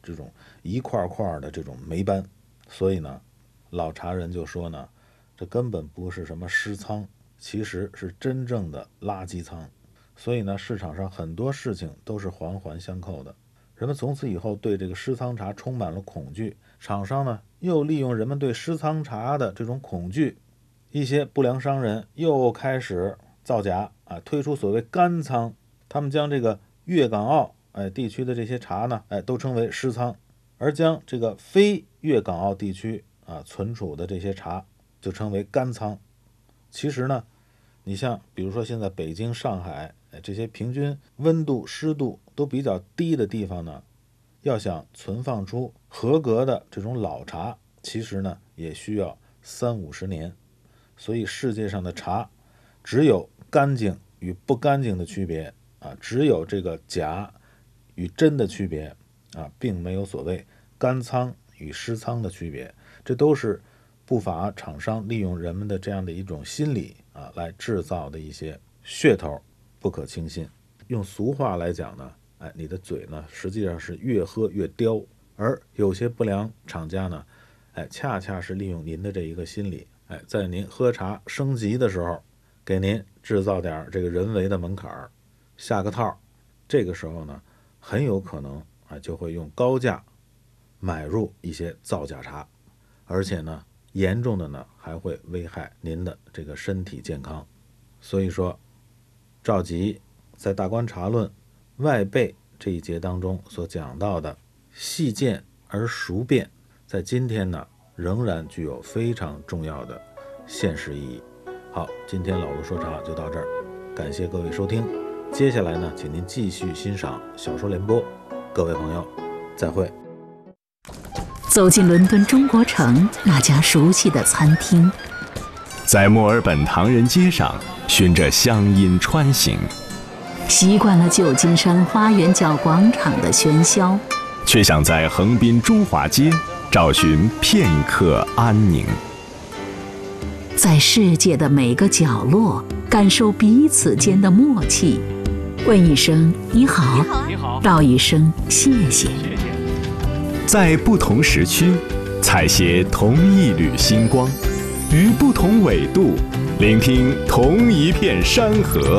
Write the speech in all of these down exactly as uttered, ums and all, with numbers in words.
这种一块块的这种霉斑。所以呢，老茶人就说呢，这根本不是什么湿仓，其实是真正的垃圾仓。所以呢，市场上很多事情都是环环相扣的。人们从此以后对这个湿仓茶充满了恐惧，厂商呢又利用人们对湿仓茶的这种恐惧，一些不良商人又开始造假啊，推出所谓干仓，他们将这个粤港澳哎地区的这些茶呢，哎都称为湿仓，而将这个非粤港澳地区啊存储的这些茶就称为干仓。其实呢，你像比如说现在北京、上海哎这些平均温度、湿度都比较低的地方呢，要想存放出合格的这种老茶，其实呢也需要三五十年。所以世界上的茶只有干净与不干净的区别啊，只有这个假与真的区别啊，并没有所谓干仓与湿仓的区别。这都是不法厂商利用人们的这样的一种心理啊，来制造的一些噱头，不可轻信。用俗话来讲呢，哎，你的嘴呢实际上是越喝越刁，而有些不良厂家呢，哎，恰恰是利用您的这一个心理，哎，在您喝茶升级的时候，给您制造点这个人为的门槛，下个套，这个时候呢，很有可能啊就会用高价买入一些造假茶，而且呢，严重的呢还会危害您的这个身体健康。所以说，赵佶在《大观茶论》外备这一节当中所讲到的细见而熟辨，在今天呢仍然具有非常重要的现实意义。好，今天老卢说茶就到这儿，感谢各位收听。接下来呢，请您继续欣赏小说联播。各位朋友，再会。 走进伦敦中国城那家熟悉的餐厅， 在墨尔本唐人街上循着乡音穿行， 习惯了旧金山花园角广场的喧嚣， 却想在横滨中华街找寻片刻安宁。 在世界的每个角落感受彼此间的默契，问一声你好，你好，道一声谢谢。 在不同时区采撷同一缕星光，于不同纬度聆听同一片山河。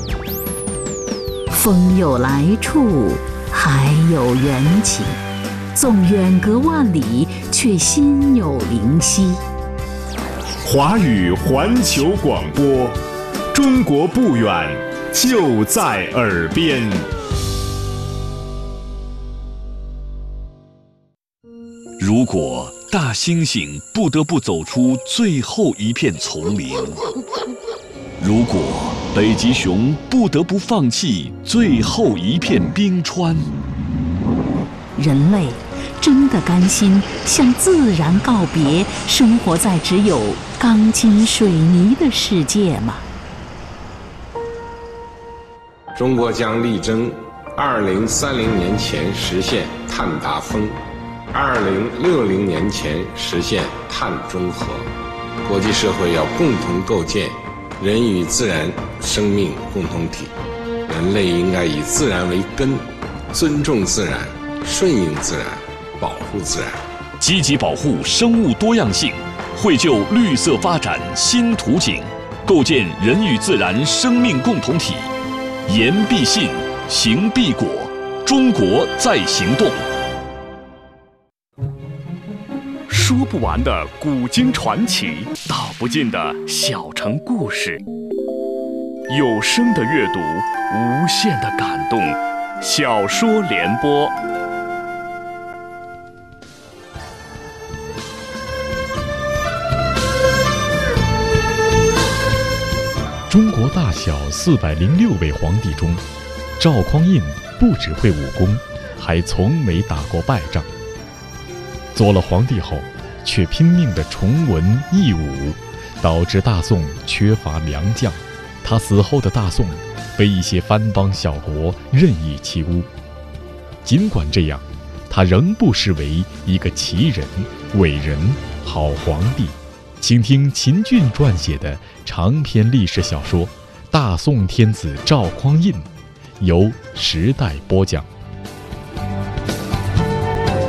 风有来处，海有缘起，纵远隔万里，却心有灵犀。 华语环球广播，中国不远，就在耳边。 如果大猩猩不得不走出最后一片丛林，如果北极熊不得不放弃最后一片冰川， 人类真的甘心向自然告别，生活在只有钢筋水泥的世界吗？ 中国将力争二零三零年前实现碳达峰，二零六零年前实现碳中和。国际社会要共同构建人与自然生命共同体，人类应该以自然为根，尊重自然，顺应自然，保护自然， 积极保护生物多样性，绘就绿色发展新图景，构建人与自然生命共同体。言必信，行必果，中国在行动。说不完的古今传奇，道不尽的小城故事，有声的阅读，无限的感动。小说联播。 中国大小四百零六位皇帝中，赵匡胤不只会武功，还从没打过败仗。做了皇帝后，却拼命地崇文抑武，导致大宋缺乏良将。他死后的大宋被一些藩邦小国任意欺侮。尽管这样，他仍不失为一个奇人、伟人、好皇帝。请听秦俊撰写的长篇历史小说《大宋天子赵匡胤》，由时代播讲。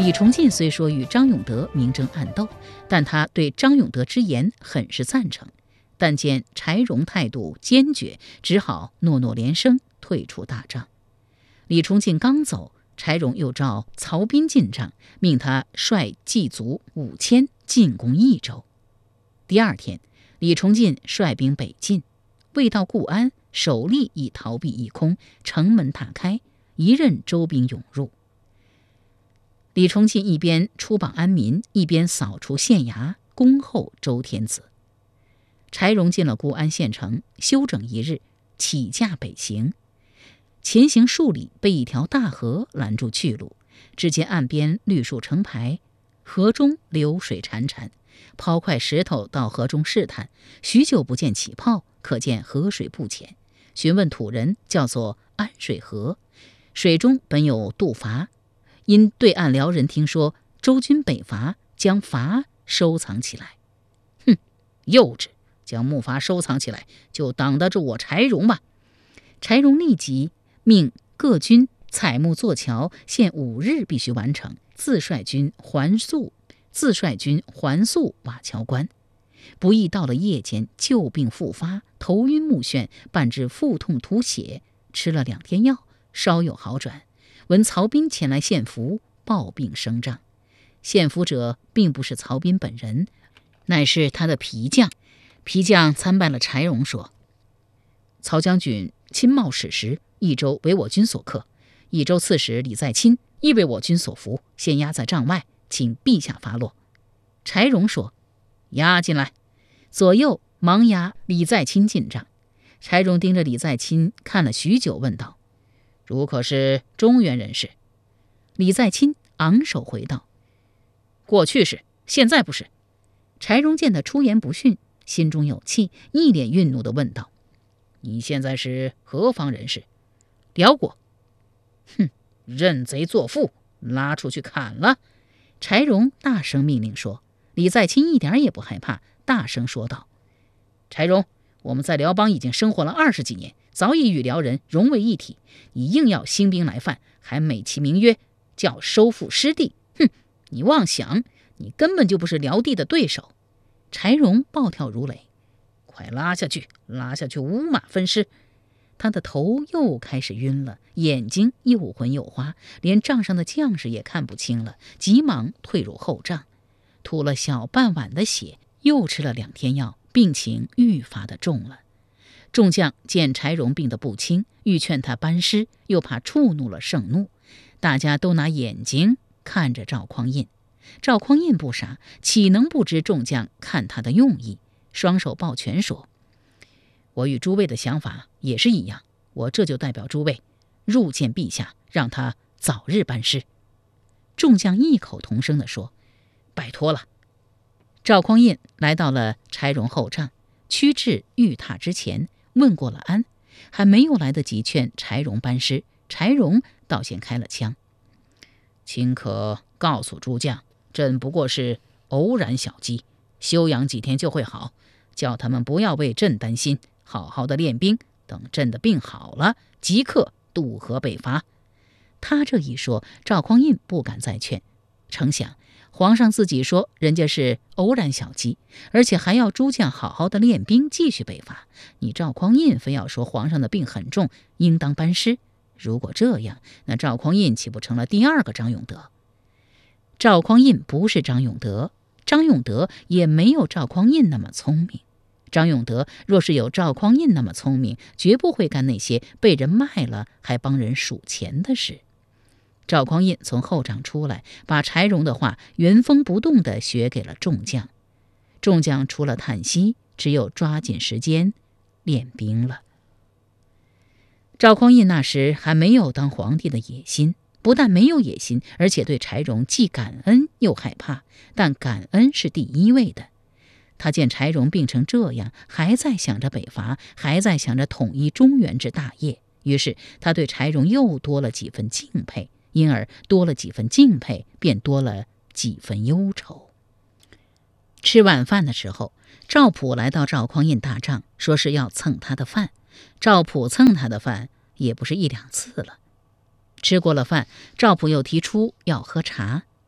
李崇进虽说与张永德明争暗斗，但他对张永德之言很是赞成，但见柴荣态度坚决，只好诺诺连声退出大帐。李崇进刚走，柴荣又召曹彬进帐，命他率骑卒五千进攻益州。第二天，李崇进率兵北进，未到固安，首力已逃避一空，城门大开，一任周兵涌入。李崇进一边出榜安民，一边扫除县衙，恭候周天子。柴荣进了固安县城，休整一日，起驾北行。前行数里，被一条大河拦住去路。只见岸边绿树成排，河中流水潺潺，抛块石头到河中试探，许久不见起泡，可见河水不浅。询问土人，叫做安水河，水中本有渡筏，因对岸辽人听说周军北伐，将筏收藏起来。哼，幼稚！将木筏收藏起来，就挡得住我柴荣吗？柴荣立即命各军采木做桥，限五日必须完成，自率军还宿，自率军还宿瓦桥关。不意到了夜间，旧病复发，头晕目眩，半至腹痛吐血，吃了两天药，稍有好转。闻曹彬前来献俘，抱病升帐。献俘者并不是曹彬本人，乃是他的皮将。皮将参拜了柴荣，说：曹将军亲冒矢石，益州为我军所克，益州刺史李在钦亦为我军所俘，现押在帐外，请陛下发落。柴荣说：押进来。左右忙押李在钦进帐。柴荣盯着李在钦看了许久，问道：如可是中原人士？李在钦昂首回道：过去是，现在不是。柴荣见他出言不逊，心中有气，一脸愠怒地问道：你现在是何方人士？辽国。哼，认贼作父，拉出去砍了。柴荣大声命令说。李在钦一点也不害怕，大声说道：柴荣，我们在辽邦已经生活了二十几年，早已与辽人融为一体，你硬要兴兵来犯，还美其名曰叫收复失地，哼，你妄想，你根本就不是辽帝的对手。柴荣暴跳如雷：快拉下去，拉下去，五马分尸！他的头又开始晕了，眼睛又昏又花，连帐上的将士也看不清了，急忙退入后帐，吐了小半碗的血，又吃了两天药，病情愈发的重了。众将见柴荣病得不轻，欲劝他班师，又怕触怒了圣怒，大家都拿眼睛看着赵匡胤。赵匡胤不傻，岂能不知众将看他的用意？双手抱拳说：我与诸位的想法也是一样，我这就代表诸位入见陛下，让他早日班师。众将异口同声地说：拜托了。赵匡胤来到了柴荣后帐，屈至御榻之前，问过了安，还没有来得及劝柴荣班师，柴荣倒先开了枪：卿可告诉诸将，朕不过是偶然小疾，休养几天就会好，叫他们不要为朕担心，好好的练兵，等朕的病好了，即刻渡河北伐。他这一说，赵匡胤不敢再劝，成想皇上自己说人家是偶然小疾，而且还要诸将好好的练兵，继续北伐，你赵匡胤非要说皇上的病很重，应当班师。如果这样，那赵匡胤岂不成了第二个张永德？赵匡胤不是张永德，张永德也没有赵匡胤那么聪明。张永德若是有赵匡胤那么聪明，绝不会干那些被人卖了还帮人数钱的事。赵匡胤从后帐出来，把柴荣的话原封不动地学给了众将。众将除了叹息，只有抓紧时间练兵了。赵匡胤那时还没有当皇帝的野心，不但没有野心，而且对柴荣既感恩又害怕，但感恩是第一位的。他见柴荣病成这样，还在想着北伐，还在想着统一中原之大业，于是他对柴荣又多了几分敬佩，因而多了几分敬佩，便多了几分忧愁。吃晚饭的时候，赵普来到赵匡胤大帐，说是要蹭他的饭。赵普蹭他的饭也不是一两次了。吃过了饭，赵普又提出要喝茶。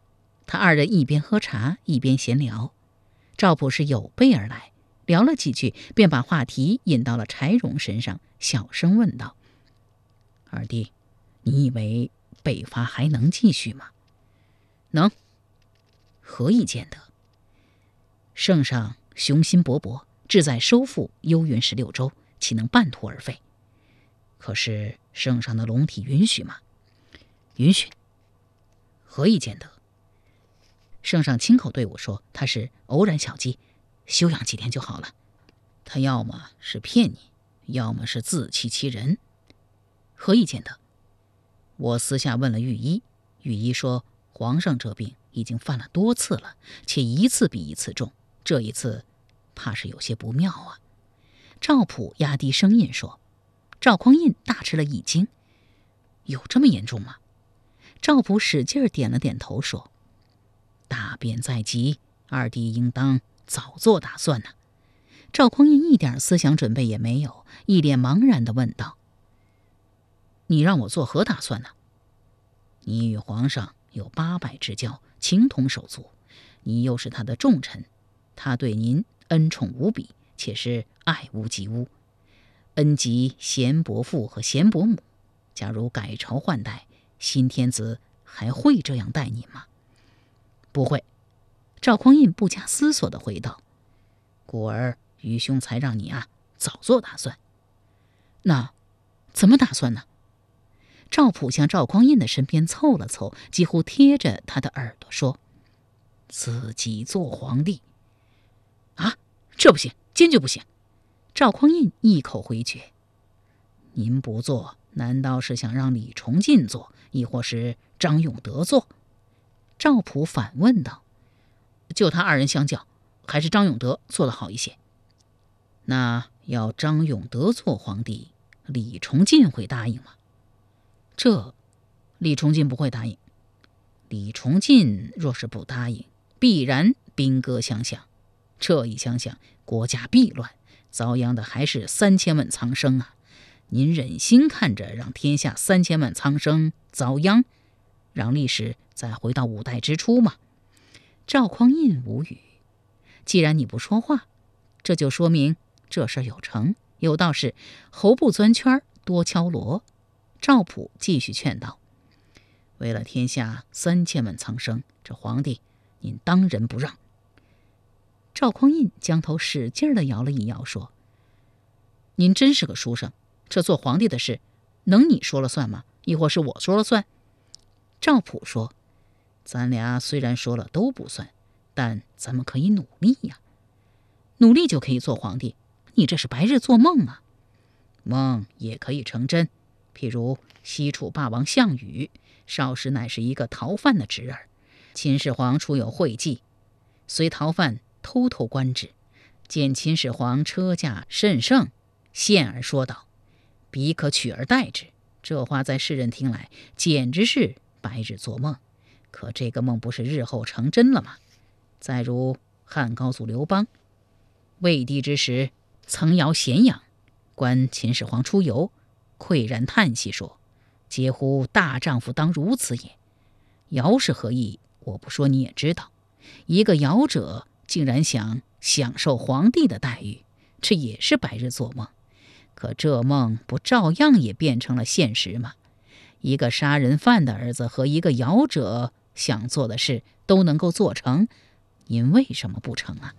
他二人一边喝茶一边闲聊。赵普是有备而来，聊了几句，便把话题引到了柴荣身上，小声问道：“二弟，你以为北伐还能继续吗？”“能。”“何以见得？”“圣上雄心勃勃，志在收复幽云十六州，岂能半途而废？可是圣上的龙体允许吗？”“允许。”“何以见得？”“圣上亲口对我说，他是偶然小疾，休养几天就好了。他要么是骗你，要么是自欺欺人。”“何以见得？”“我私下问了御医，御医说皇上这病已经犯了多次了，且一次比一次重，这一次怕是有些不妙啊。”赵普压低声音说。赵匡胤大吃了一惊：“有这么严重吗？”赵普使劲点了点头说：“大变在即，二弟应当早做打算呢。”赵匡胤一点思想准备也没有，一脸茫然地问道：“你让我做何打算呢？”“你与皇上有八拜之交，情同手足，你又是他的重臣，他对您恩宠无比，且是爱屋及乌，恩及贤伯父和贤伯母。假如改朝换代，新天子还会这样待您吗？”“不会。”赵匡胤不加思索地回道：“故而愚兄才让你啊早做打算。”“那怎么打算呢？”赵普向赵匡胤的身边凑了凑，几乎贴着他的耳朵说：“自己做皇帝。”“啊，这不行，坚决不行！”赵匡胤一口回绝：“您不做，难道是想让李崇进做，亦或是张永德做？”赵普反问道：“就他二人相较，还是张永德做得好一些。”“那要张永德做皇帝，李崇进会答应吗？”“这，李崇进不会答应。李崇进若是不答应，必然兵戈相向。这一相向，国家必乱，遭殃的还是三千万苍生啊！您忍心看着让天下三千万苍生遭殃，让历史再回到五代之初吗？”赵匡胤无语。既然你不说话，这就说明这事儿有成。有道是侯不钻圈多敲锣。赵普继续劝道：“为了天下三千万苍生，这皇帝您当仁不让。”赵匡胤将头使劲地摇了一摇，说：“您真是个书生，这做皇帝的事，能你说了算吗？亦或是我说了算？”赵普说：“咱俩虽然说了都不算，但咱们可以努力呀。努力就可以做皇帝，你这是白日做梦啊！梦也可以成真。譬如西楚霸王项羽，少时乃是一个逃犯的侄儿，秦始皇初有讳忌，随逃犯偷偷观之，见秦始皇车驾甚盛，现而说道：‘彼可取而代之。’这话在世人听来简直是白日做梦，可这个梦不是日后成真了吗？再如汉高祖刘邦，魏帝之时曾摇咸阳，观秦始皇出游，喟然叹息说：‘嗟乎大丈夫当如此也。’尧是何意，我不说你也知道。一个尧者竟然想享受皇帝的待遇，这也是白日做梦。可这梦不照样也变成了现实吗？一个杀人犯的儿子和一个尧者想做的事都能够做成，您为什么不成啊？”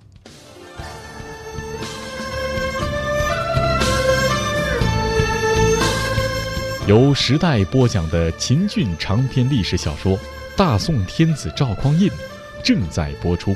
由时代播讲的秦俊长篇历史小说《大宋天子赵匡胤》正在播出。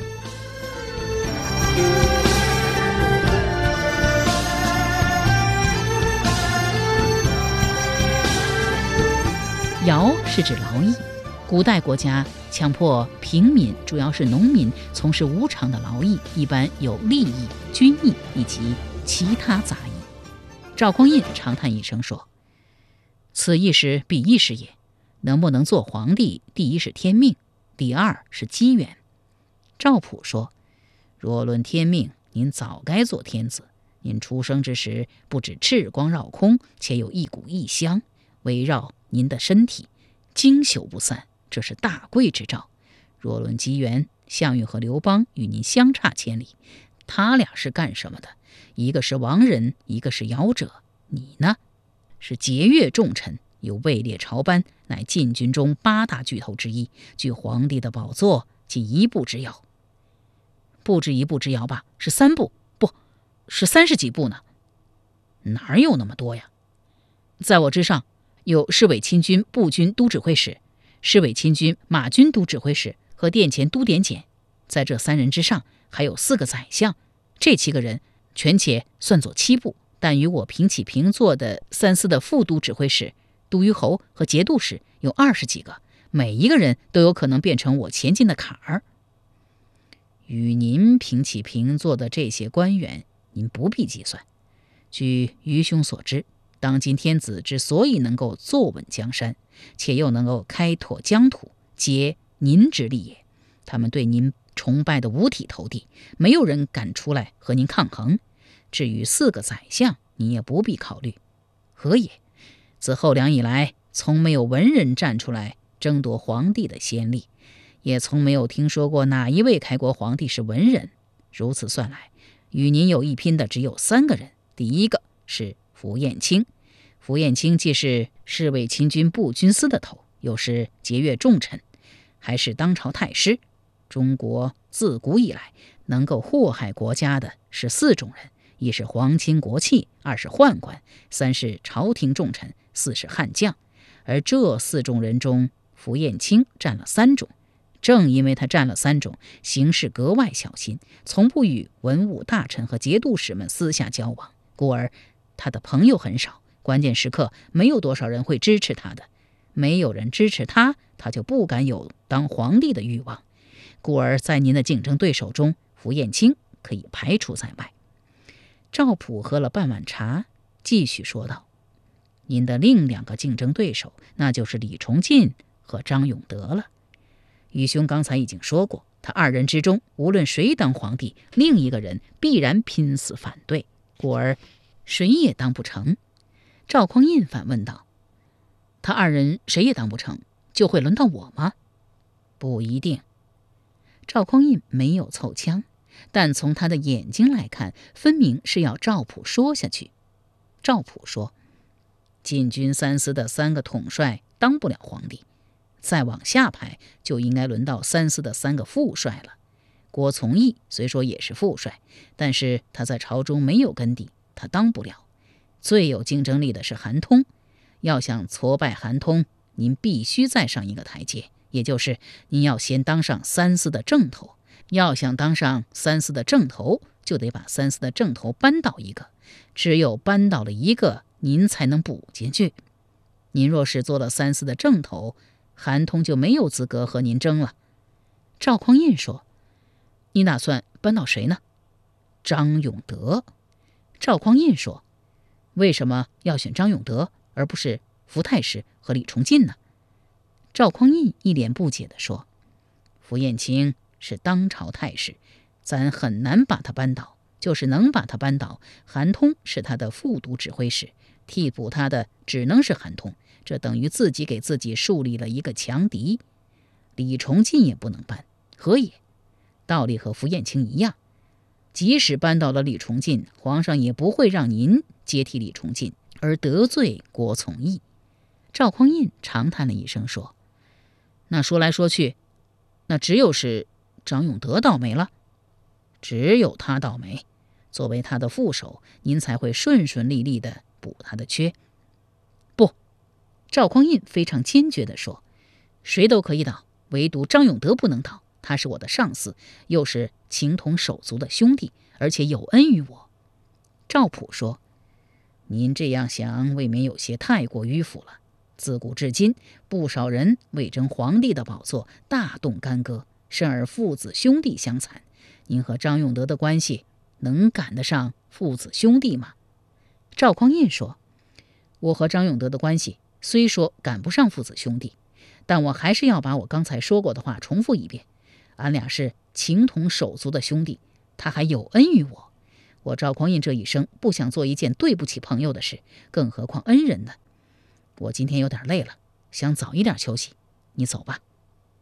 徭是指劳役，古代国家强迫平民，主要是农民从事无偿的劳役，一般有吏役、军役以及其他杂役。赵匡胤长叹一声说：“此亦是彼亦是也。能不能做皇帝，第一是天命，第二是机缘。”赵普说：“若论天命，您早该做天子。您出生之时，不止赤光绕空，且有一股异香围绕您的身体，经久不散，这是大贵之兆。 若论机缘，项羽和刘邦与您相差千里，他俩是干什么的？一个是亡人，一个是尧者，你呢？是节钺重臣，有位列朝班，乃禁军中八大巨头之一，距皇帝的宝座仅一步之遥。不止一步之遥吧，是三步，不是三十几步呢？哪有那么多呀？在我之上有侍卫亲军步军都指挥使、侍卫亲军马军都指挥使和殿前都点检，在这三人之上还有四个宰相，这七个人权且算作七部，但与我平起平坐的三司的副都指挥使、都虞侯和节度使有二十几个，每一个人都有可能变成我前进的坎儿。与您平起平坐的这些官员，您不必计算。据愚兄所知，当今天子之所以能够坐稳江山，且又能够开拓疆土，皆您之力也。他们对您崇拜的五体投地，没有人敢出来和您抗衡。至于四个宰相，你也不必考虑。何也？自后梁以来，从没有文人站出来争夺皇帝的先例，也从没有听说过哪一位开国皇帝是文人。如此算来，与您有一拼的只有三个人。第一个是符彦卿，符彦卿既是侍卫亲军步军司的头，又是节钺重臣，还是当朝太师。中国自古以来能够祸害国家的是四种人：一是皇亲国戚，二是宦官，三是朝廷重臣，四是悍将。而这四种人中，符彦卿占了三种。正因为他占了三种，行事格外小心，从不与文武大臣和节度使们私下交往，故而他的朋友很少，关键时刻没有多少人会支持他的。没有人支持他，他就不敢有当皇帝的欲望。故而在您的竞争对手中，符彦卿可以排除在外。赵普喝了半碗茶，继续说道：您的另两个竞争对手，那就是李崇进和张永德了。愚兄刚才已经说过，他二人之中，无论谁当皇帝，另一个人必然拼死反对，故而谁也当不成。赵匡胤反问道：他二人谁也当不成，就会轮到我吗？不一定。赵匡胤没有凑枪，但从他的眼睛来看，分明是要赵普说下去。赵普说：禁军三司的三个统帅当不了皇帝，再往下排就应该轮到三司的三个副帅了。郭从义虽说也是副帅，但是他在朝中没有根底，他当不了。最有竞争力的是韩通，要想挫败韩通，您必须再上一个台阶，也就是您要先当上三司的正头。要想当上三司的正头，就得把三司的正头扳倒一个，只有扳倒了一个，您才能补进去。您若是做了三司的正头，韩通就没有资格和您争了。赵匡胤说：你打算扳倒谁呢？张永德。赵匡胤说：为什么要选张永德，而不是符太师和李崇进呢？赵匡胤一脸不解地说：符彦卿是当朝太师，咱很难把他扳倒，就是能把他扳倒，韩通是他的副都指挥使，替补他的只能是韩通，这等于自己给自己树立了一个强敌。李崇进也不能扳，何也？道理和符彦卿一样，即使扳倒了李崇进，皇上也不会让您接替李崇进，而得罪郭从义。赵匡胤长叹了一声说：那说来说去，那只有是张永德倒霉了。只有他倒霉，作为他的副手，您才会顺顺利利地补他的缺。不，赵匡胤非常坚决地说：谁都可以倒，唯独张永德不能倒，他是我的上司，又是情同手足的兄弟，而且有恩于我。赵普说：您这样想未免有些太过迂腐了。自古至今，不少人为争皇帝的宝座大动干戈，甚而父子兄弟相残。您和张永德的关系能赶得上父子兄弟吗？赵匡胤说：我和张永德的关系虽说赶不上父子兄弟，但我还是要把我刚才说过的话重复一遍。俺俩是情同手足的兄弟，他还有恩于我。我赵匡胤这一生不想做一件对不起朋友的事，更何况恩人呢？我今天有点累了，想早一点休息，你走吧。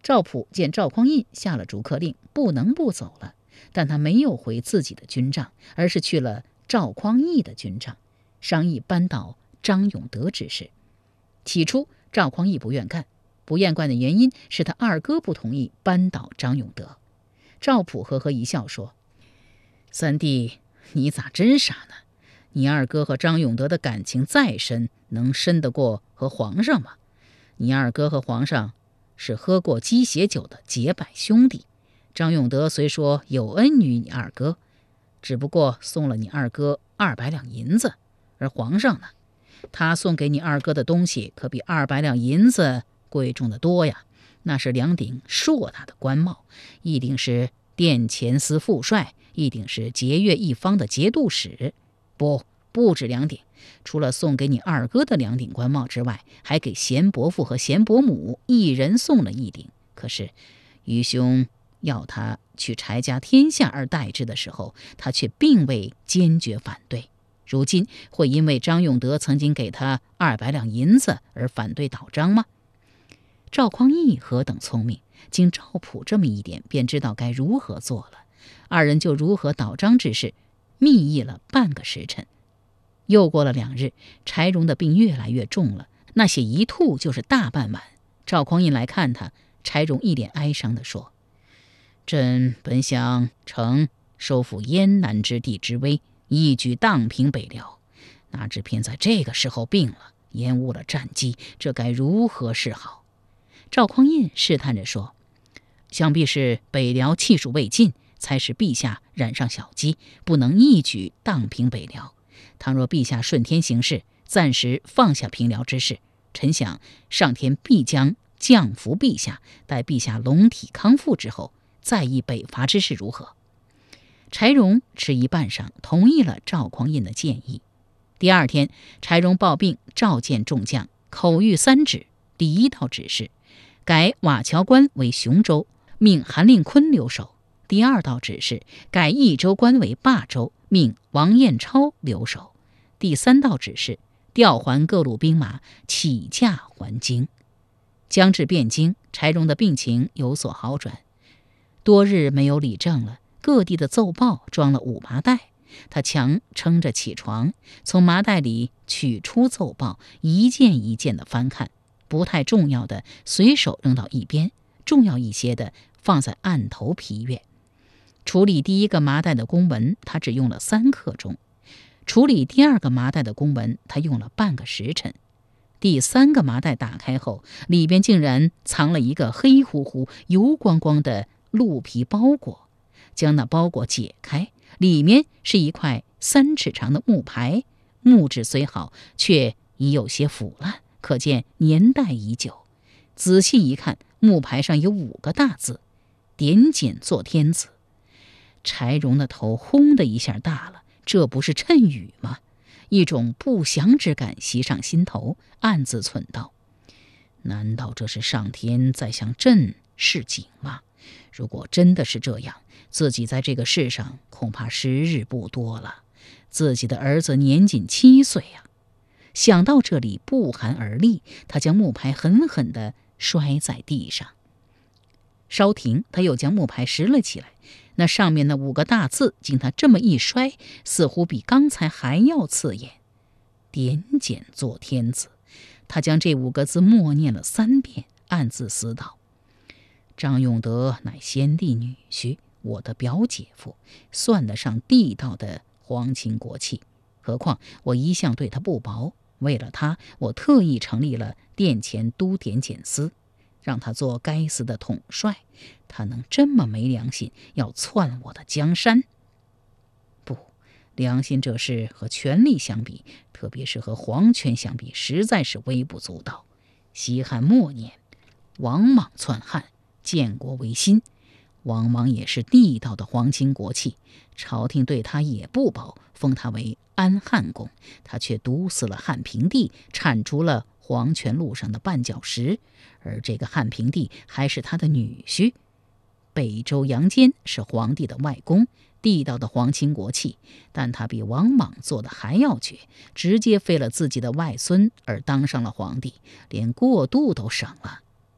赵普见赵匡胤下了逐客令，不能不走了，但他没有回自己的军帐，而是去了赵匡胤的军帐，商议扳倒张永德之事。起初赵匡胤不愿干，不愿干的原因是他二哥不同意扳倒张永德。赵普呵呵一笑说：三弟，你咋真傻呢？你二哥和张永德的感情再深，能深得过和皇上吗？你二哥和皇上是喝过鸡血酒的结拜兄弟，张永德虽说有恩于你二哥，只不过送了你二哥二百两银子，而皇上呢，他送给你二哥的东西可比二百两银子贵重的多呀，那是两顶硕大的官帽，一顶是殿前司副帅，一顶是节钺一方的节度使。不，不止两顶，除了送给你二哥的两顶官帽之外，还给贤伯父和贤伯母一人送了一顶。可是愚兄要他去柴家天下而代之的时候，他却并未坚决反对。如今会因为张永德曾经给他二百两银子而反对倒张吗？赵匡胤何等聪明，经赵普这么一点，便知道该如何做了。二人就如何倒张之事密议了半个时辰。又过了两日，柴荣的病越来越重了，那血一吐就是大半碗。赵匡胤来看他，柴荣一脸哀伤地说：朕本想乘收复燕南之地之威，一举荡平北辽，哪知偏在这个时候病了，延误了战机，这该如何是好？赵匡胤试探着说：想必是北辽气数未尽，才使陛下染上小机，不能一举荡平北辽。倘若陛下顺天行事，暂时放下平辽之事，臣想上天必将降福陛下，待陛下龙体康复之后，再议北伐之事如何？柴荣迟疑半晌，同意了赵匡胤的建议。第二天，柴荣报病，召见众将，口谕三旨。第一道指示，改瓦桥关为雄州，命韩令坤留守。第二道指示，改益州关为霸州，命王彦超留守。第三道指示，调还各路兵马，起驾还京。将至汴京，柴荣的病情有所好转，多日没有理政了，各地的奏报装了五麻袋，他强撑着起床，从麻袋里取出奏报，一件一件的翻看，不太重要的随手扔到一边，重要一些的放在案头批阅。处理第一个麻袋的公文，他只用了三刻钟；处理第二个麻袋的公文，他用了半个时辰。第三个麻袋打开后，里边竟然藏了一个黑乎乎、油光光的鹿皮包裹。将那包裹解开，里面是一块三尺长的木牌，木质虽好，却已有些腐烂，可见年代已久。仔细一看，木牌上有五个大字：点检做天子。柴荣的头轰的一下大了，这不是谶语吗？一种不祥之感袭上心头，暗自忖道：难道这是上天在向朕示警吗？如果真的是这样，自己在这个世上恐怕时日不多了。自己的儿子年仅七岁啊！想到这里，不寒而栗，他将木牌狠狠地摔在地上。稍停，他又将木牌拾了起来，那上面那五个大字经他这么一摔，似乎比刚才还要刺眼。点检做天子。他将这五个字默念了三遍，暗自思道：张永德乃先帝女婿，我的表姐夫，算得上地道的皇亲国戚。何况我一向对他不薄，为了他，我特意成立了殿前都点检司，让他做该司的统帅。他能这么没良心，要篡我的江山？不，良心这事和权力相比，特别是和皇权相比，实在是微不足道。西汉末年，王莽篡汉，建国维新。王莽也是地道的皇亲国戚，朝廷对他也不薄，封他为安汉公，他却毒死了汉平帝，铲除了皇权路上的绊脚石。而这个汉平帝还是他的女婿。北周杨坚是皇帝的外公，地道的皇亲国戚，但他比王莽做的还要绝，直接废了自己的外孙而当上了皇帝，连过渡都省了。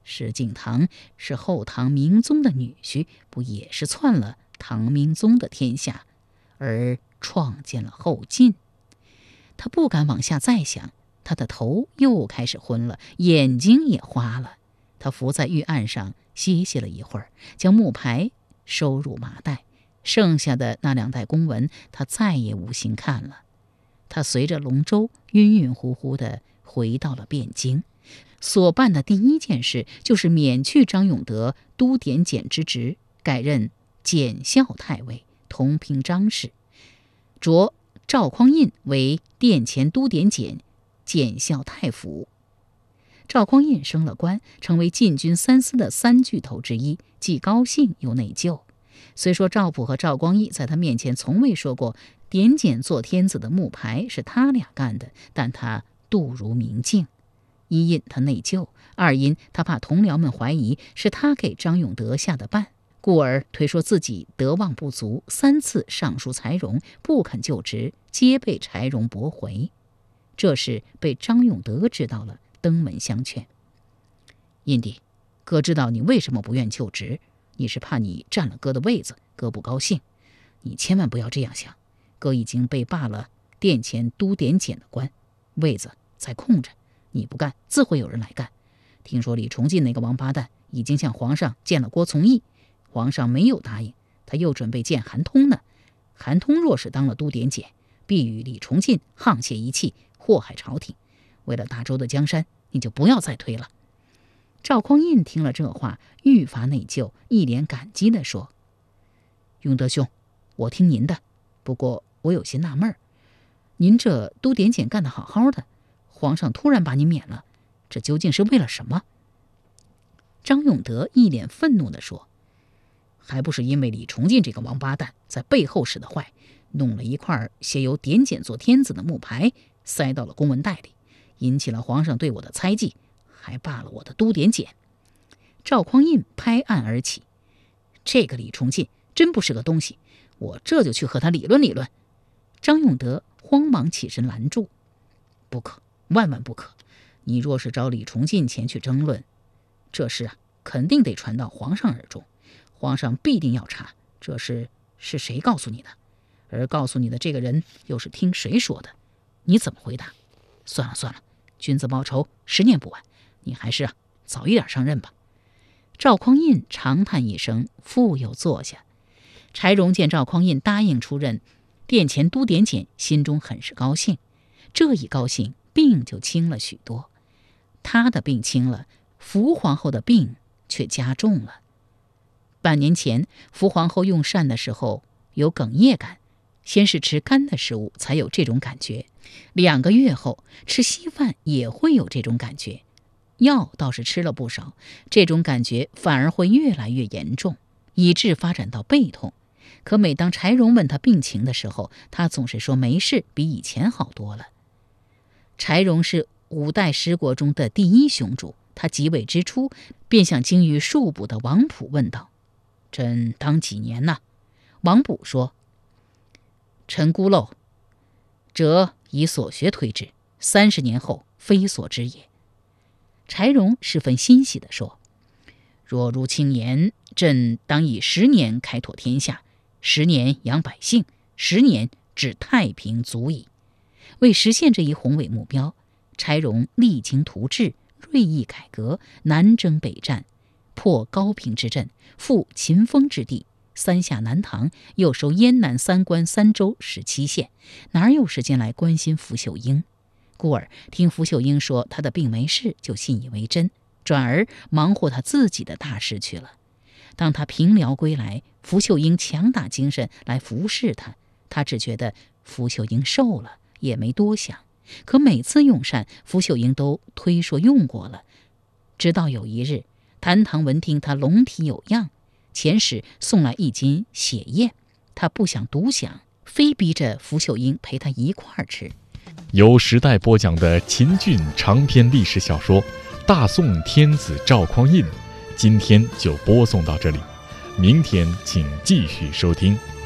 石敬瑭是后唐明宗的女婿，不也是篡了唐明宗的天下，而创建了后晋？他不敢往下再想，他的头又开始昏了，眼睛也花了。他伏在御案上歇息了一会儿，将木牌收入麻袋，剩下的那两袋公文他再也无心看了。他随着龙舟晕晕乎乎地回到了汴京，所办的第一件事就是免去张永德都点检之职，改任检校太尉，同平章事，擢赵匡胤为殿前都点检检校太傅。赵匡胤升了官，成为禁军三司的三巨头之一，既高兴又内疚。虽说赵普和赵光义在他面前从未说过点检做天子的木牌是他俩干的，但他度如明镜。一因他内疚，二因他怕同僚们怀疑是他给张永德下的绊，故而推说自己德望不足，三次上书柴荣，不肯就职，皆被柴荣驳回。这事被张永德知道了，登门相劝：印弟，哥知道你为什么不愿就职，你是怕你占了哥的位子，哥不高兴。你千万不要这样想，哥已经被罢了殿前都点检的官，位子在空着，你不干，自会有人来干。听说李崇进那个王八蛋已经向皇上见了郭从义，皇上没有答应，他又准备见韩通呢。韩通若是当了都点检，必与李崇进沆瀣一气，祸害朝廷。为了大周的江山，你就不要再推了。赵匡胤听了这话，愈发内疚，一脸感激地说：永德兄，我听您的，不过我有些纳闷儿，您这都点检干得好好的，皇上突然把你免了，这究竟是为了什么？张永德一脸愤怒地说：还不是因为李崇进这个王八蛋在背后使得坏，弄了一块写有点检做天子的木牌，塞到了公文袋里，引起了皇上对我的猜忌，还罢了我的都点检。赵匡胤拍案而起：这个李崇进真不是个东西，我这就去和他理论理论。张永德慌忙起身拦住：不可，万万不可！你若是找李崇进前去争论，这事啊，肯定得传到皇上耳中，皇上必定要查这事是谁告诉你的，而告诉你的这个人又是听谁说的，你怎么回答？算了算了，君子报仇，十年不晚，你还是啊早一点上任吧。赵匡胤长叹一声，复又坐下。柴荣见赵匡胤答应出任殿前都点检，心中很是高兴。这一高兴，病就轻了许多。他的病轻了，福皇后的病却加重了。半年前，福皇后用膳的时候有哽咽感，先是吃干的食物才有这种感觉，两个月后吃稀饭也会有这种感觉。药倒是吃了不少，这种感觉反而会越来越严重，以致发展到背痛。可每当柴荣问他病情的时候，他总是说没事，比以前好多了。柴荣是五代十国中的第一雄主，他即位之初便向精于数卜的王溥问道：朕当几年呢？王溥说：臣孤陋，则以所学推之，三十年后非所知也。柴荣十分欣喜地说：若如卿言，朕当以十年开拓天下，十年养百姓，十年治太平足矣。为实现这一宏伟目标，柴荣励精图治，锐意改革，南征北战，破高平之阵，复秦封之地，三下南唐，又收燕南三关三州十七县，哪有时间来关心福秀英？故而听福秀英说他的病没事，就信以为真，转而忙活他自己的大事去了。当他平辽归来，福秀英强打精神来服侍他，他只觉得福秀英瘦了，也没多想。可每次用膳，福秀英都推说用过了。直到有一日，谭唐闻听他龙体有恙，遣使送来一斤血燕，他不想独享，非逼着福秀英陪他一块儿吃。 由时代播讲的秦俊长篇历史小说《大宋天子赵匡胤》，今天就播送到这里，明天请继续收听。